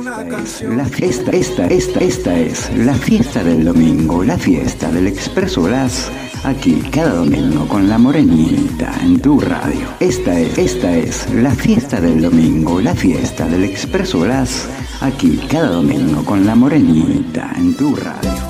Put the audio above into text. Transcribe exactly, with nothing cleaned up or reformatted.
Es la fiesta, esta, esta, esta es la fiesta del domingo, la fiesta del Expreso Blas, aquí cada domingo con la Morenita en tu radio. Esta es, esta es la fiesta del domingo, la fiesta del Expreso Blas, aquí cada domingo con la Morenita en tu radio.